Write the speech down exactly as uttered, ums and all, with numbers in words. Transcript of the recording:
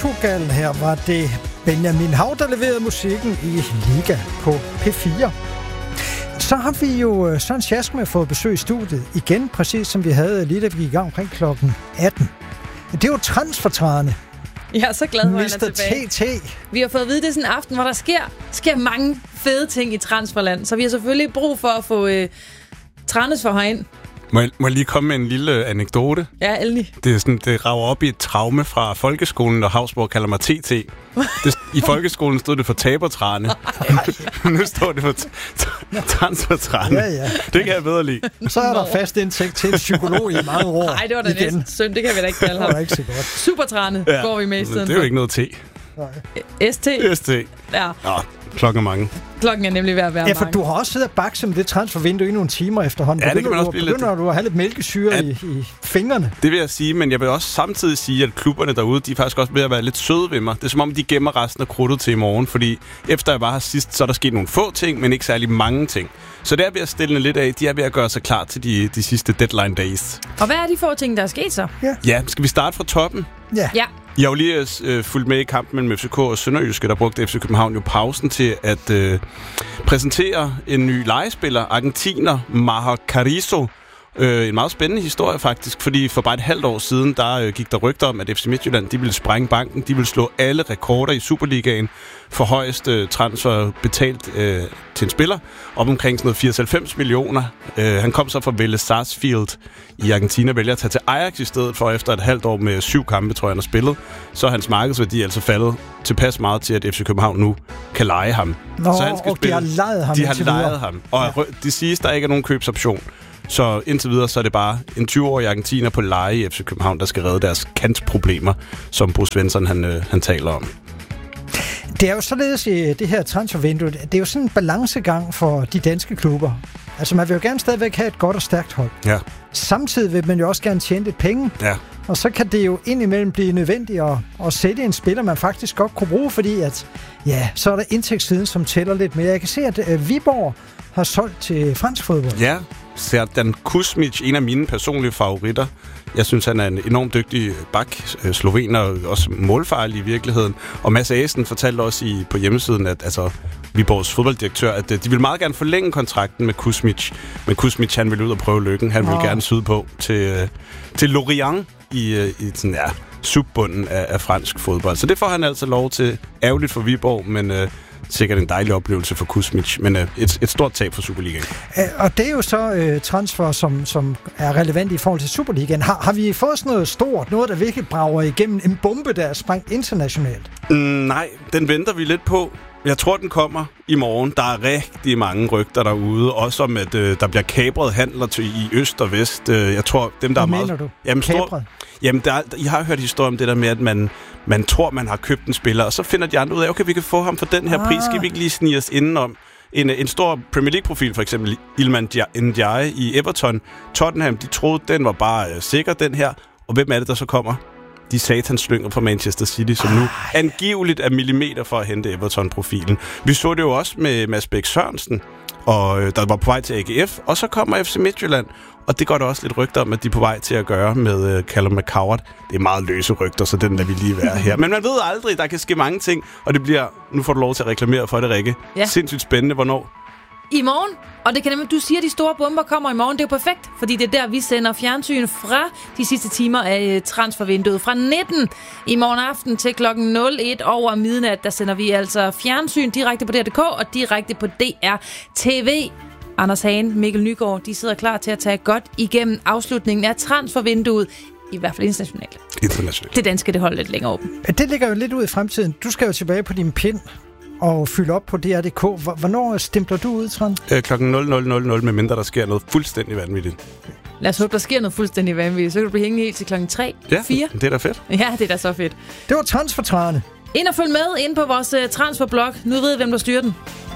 Portugal. Her var det Benjamin Hav, der leverede musikken i Liga på P fire. Så har vi jo Søren Sjaskme fået besøg i studiet igen, præcis som vi havde lige da vi gik i gang omkring klokken atten. Det er jo transfertrædende. Jeg er så glad, hvor han er tilbage. mister T T. Vi har fået at vide, det er sådan en aften, hvor der sker, sker mange fede ting i transferland. Så vi har selvfølgelig brug for at få øh, transfer herind. Må jeg, må jeg lige komme med en lille anekdote? Ja, endelig. Det, er sådan, det rager op i et traume fra folkeskolen, og Havsborg kalder mig T T. Det, I folkeskolen stod det for tabertræne. Nu står det for t- transfertræne. Ja, ja. Det kan jeg bedre lide. Så er der fast indtægt til en psykolog i mange år. Nej, det var da næsten synd. Det kan vi da ikke kalde ham. Det var ikke så godt. Supertræne ja. går vi med i stedet. Det er jo ikke noget T. S T? S T. Ja. Nå, klokken er mange. Klokken er nemlig ved at være Ja, for mange. du har også siddet og bakset med det transfervindue i nogle timer efterhånden. Ja, det kan man også blive lidt. Begynder du at have lidt mælkesyre ja. i, i fingrene? Det vil jeg sige, men jeg vil også samtidig sige, at klubberne derude, de er faktisk også ved at være lidt søde ved mig. Det er som om, de gemmer resten af krudtet til i morgen, fordi efter jeg var her sidst, så er der sket nogle få ting, men ikke særlig mange ting. Så det er ved at stille lidt af. De er ved at gøre sig klar til de, de sidste deadline days. Og hvad er de få ting, der er sket så? Ja, ja skal vi starte fra toppen? Ja. ja. Jeg har jo lige øh, fulgt med i kampen mellem F C K og Sønderjyske, der brugte F C København jo pausen til at øh, præsentere en ny legespiller, argentiner Maher Carrizo. Øh, en meget spændende historie faktisk, fordi for bare et halvt år siden, der øh, gik der rygter om, at F C Midtjylland, de ville sprænge banken, de ville slå alle rekorder i Superligaen for højst øh, transfer betalt øh, til en spiller, op omkring sådan noget firs til halvfems millioner. Øh, han kom så fra Vélez Sarsfield i Argentina, vælger at tage til Ajax i stedet for, efter et halvt år med syv kampe, tror jeg, han har spillet. Så er hans markedsværdi altså faldet tilpas meget til, at F C København nu kan leje ham. Nå, så han skal og spille. de har lejet ham. De har lejet ham, og ja. de siges, der ikke er nogen købsoption. Så indtil videre, så er det bare en tyve-årig argentiner på leje i F C København, der skal redde deres kantproblemer, som Bo Svensson han, øh, han taler om. Det er jo således i det her transfervindue. Det er jo sådan en balancegang for de danske klubber. Altså man vil jo gerne stadigvæk have et godt og stærkt hold. Ja. Samtidig vil man jo også gerne tjene lidt penge. Ja. Og så kan det jo indimellem blive nødvendigt at, at sætte en spiller, man faktisk godt kunne bruge, fordi at, ja, så er der indtægtssiden, som tæller lidt mere. Jeg kan se, at uh, Viborg har solgt til fransk fodbold. Ja, Serdan Kuzmic, en af mine personlige favoritter. Jeg synes, han er en enormt dygtig bak, slovener, og også målfarlig i virkeligheden. Og Mads Asen fortalte også i, på hjemmesiden, at altså, Viborgs fodbolddirektør, at de vil meget gerne forlænge kontrakten med Kuzmic. Men Kuzmic, han vil ud og prøve lykken. Han vil oh. gerne syde på til, til Lorient i, i sådan, ja, subbunden af, af fransk fodbold. Så det får han altså lov til. Ærgerligt for Viborg, men øh, sikkert en dejlig oplevelse for Kuzmic, men øh, et, et stort tab for Superligaen. Og det er jo så øh, transfer, som, som er relevant i forhold til Superligaen. Har, har vi fået sådan noget stort, noget der virkelig brager igennem en bombe, der er sprængt internationalt? Mm, nej, den venter vi lidt på. Jeg tror, den kommer i morgen. Der er rigtig mange rygter derude, også om, at øh, der bliver kapret handler til i øst og vest. Jeg tror, dem der Hvad er meget... mener du? Jamen, stor... Jamen, der, jeg har hørt historier om det der med, at man, man tror, man har købt en spiller, og så finder de andre ud af, okay, vi kan få ham for den her ah. pris. Skal vi ikke lige snige os indenom? En, en stor Premier League-profil, for eksempel Iliman Ndiaye i Everton. Tottenham, de troede, den var bare øh, sikker, den her. Og hvem er det, der så kommer? De satans slynger fra Manchester City, som nu angiveligt er millimeter for at hente Everton-profilen. Vi så det jo også med Mads Bæk Sørensen, og øh, der var på vej til A G F, og så kommer F C Midtjylland, og det går der også lidt rygter om, at de er på vej til at gøre med øh, Callum McCoward. Det er meget løse rygter, så den lader vi lige være her. Men man ved aldrig, der kan ske mange ting, og det bliver, nu får du lov til at reklamere for det, Rikke. Ja. Sindssygt spændende, hvornår? I morgen. Og det kan nemlig, du siger, at de store bomber kommer i morgen. Det er jo perfekt, fordi det er der, vi sender fjernsyn fra de sidste timer af transfervinduet. Fra nitten i morgen aften til klokken nul et over midnat, der sender vi altså fjernsyn direkte på D R punktum D K og direkte på D R T V. Anders Hagen, Mikkel Nygaard, de sidder klar til at tage godt igennem afslutningen af transfervinduet. I hvert fald internationalt. Internationalt. Det danske, det holder lidt længere åben. Det ligger jo lidt ud i fremtiden. Du skal jo tilbage på din pind og fylde op på D R punktum D K. Hvornår stempler du ud, Trond? Øh, klokken nul nul nul nul, medmindre der sker noget fuldstændig vanvittigt. Lad os håbe, der sker noget fuldstændig vanvittigt. Så kan du blive hængende helt til klokken tre, ja, fire. Det er da fedt. Ja, det er da så fedt. Det var transfertrædende. Ind og følg med ind på vores uh, transferblog. Nu ved I, hvem der styrer den.